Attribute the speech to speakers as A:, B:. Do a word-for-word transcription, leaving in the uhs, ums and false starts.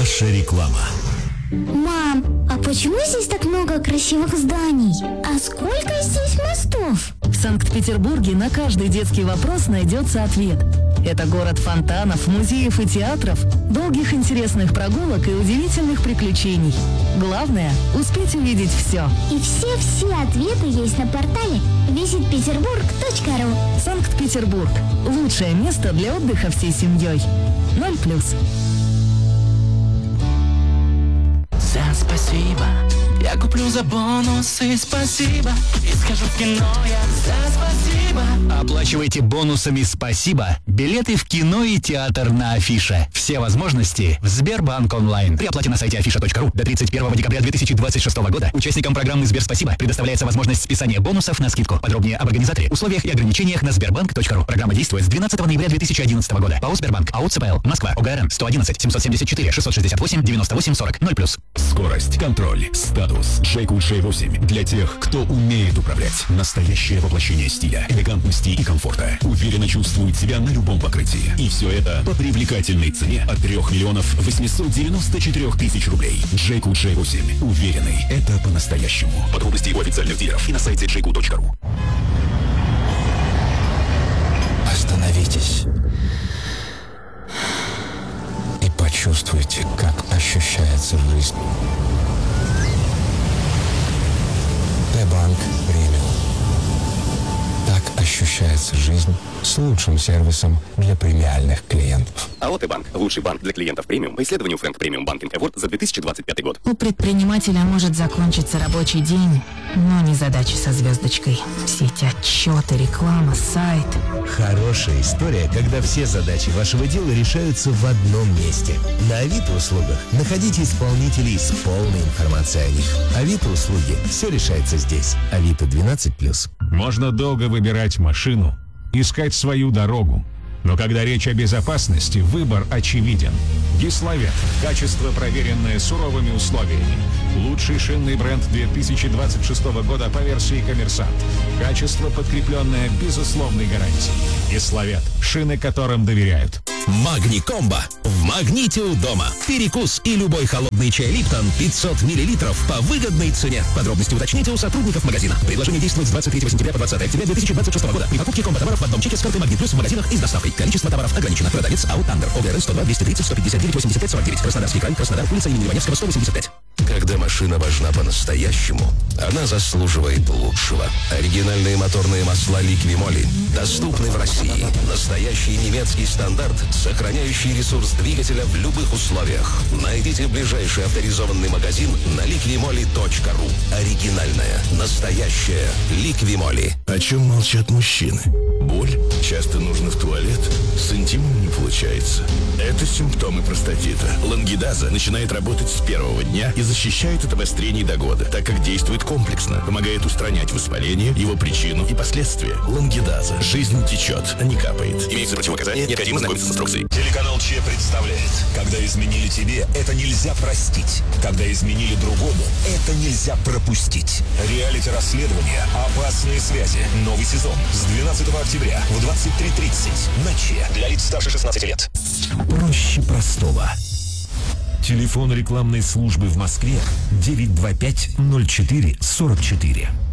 A: Наша реклама.
B: Мам, а почему здесь так много красивых зданий? А сколько здесь мостов?
C: В Санкт-Петербурге на каждый детский вопрос найдется ответ. Это город фонтанов, музеев и театров, долгих интересных прогулок и удивительных приключений. Главное – успеть увидеть все.
B: И все-все ответы есть на портале визит петербург точка ру.
C: Санкт-Петербург – лучшее место для отдыха всей семьей. Ноль плюс.
D: За спасибо, я куплю за бонусы, спасибо. И скажу в кино я за спасибо.
E: Оплачивайте бонусами «Спасибо» билеты в кино и театр на Афише. Все возможности в Сбербанк онлайн. При оплате на сайте афиша точка ру до тридцать первого декабря две тысячи двадцать шестого года участникам программы «Сбер Спасибо» предоставляется возможность списания бонусов на скидку. Подробнее об организаторе, условиях и ограничениях на сбербанк точка ру. Программа действует с двенадцатого ноября две тысячи одиннадцатого года. ПАО «Сбербанк», АО ЦПЛ, Москва, ОГРН сто одиннадцать семьсот семьдесят четыре шестьсот шестьдесят восемь девяносто восемь сорок. Ноль плюс.
A: Скорость, контроль, статус. джейкуд джей восемь для тех, кто умеет управлять. Настоящее воплощение стиля, элегантности и комфорта. Уверенно чувствует себя на любом покрытии. И все это по привлекательной цене от трёх миллионов восемьсот девяносто четыре тысяч рублей. джейкуд джей восемь. Уверенный, это по-настоящему. Подробности у официальных дилеров и на сайте джейкуд точка ру.
F: Остановитесь и почувствуйте, как ощущается жизнь. Т-банк премиум. Так ощущается жизнь с лучшим сервисом для премиальных клиентов.
G: АО «Т-банк» – лучший банк для клиентов премиум по исследованию Frank Premium Banking Award за две тысячи двадцать пятый год.
C: У предпринимателя может закончиться рабочий день, но не задачи со звездочкой. Все эти отчеты, реклама, сайт.
H: Хорошая история, когда все задачи вашего дела решаются в одном месте. На Авито услугах находите исполнителей с полной информацией о них. Авито услуги. Все решается здесь. Авито двенадцать плюс.
I: Можно долго выбирать машину, искать свою дорогу. Но когда речь о безопасности, выбор очевиден. Гиславет. Качество, проверенное суровыми условиями. Лучший шинный бренд две тысячи двадцать шестого года по версии «Коммерсант». Качество, подкрепленное безусловной гарантией. Гиславет. Шины, которым доверяют.
A: Магни Комбо. В магните у дома. Перекус и любой холодный чай Липтон пятьсот миллилитров по выгодной цене. Подробности уточните у сотрудников магазина. Предложение действует с двадцать третьего сентября по двадцатое октября две тысячи двадцать шестого года. При покупке комбо-товаров в одном чеке с картой Магнит Плюс в магазинах и с доставкой. Количество товаров ограничено. Продавец АО «Тандер». ОГРН сто два двести тридцать сто пятьдесят девять восемьдесят пять сорок девять. Краснодарский край. Краснодар. Улица имени Иваневского, сто восемьдесят пять.
F: Когда машина важна по-настоящему, она заслуживает лучшего. Оригинальные моторные масла Ликвимоли доступны в России. Настоящий немецкий стандарт, сохраняющий ресурс двигателя в любых условиях. Найдите ближайший авторизованный магазин на ликвимоли точка ру. Оригинальная, настоящая Ликвимоли.
A: О чем молчат мужчины? Боль? Часто нужно в туалет? С интимом не получается. Это симптомы простатита. Лангидаза начинает работать с первого дня и защищает от обострений до года, так как действует комплексно, помогает устранять воспаление, его причину и последствия. Лангидаза. Жизнь течет, а не капает. Имеется противопоказания, необходимо знакомиться с инструкцией.
J: Телеканал Че представляет. Когда изменили тебе, это нельзя простить. Когда изменили другому, это нельзя пропустить. Реалити-расследование «Опасные связи». Новый сезон с двенадцатого октября в двадцать три тридцать на Че. Для лиц старше шестнадцати лет.
A: Проще простого. Телефон рекламной службы в Москве девять два пять ноль четыре сорок четыре.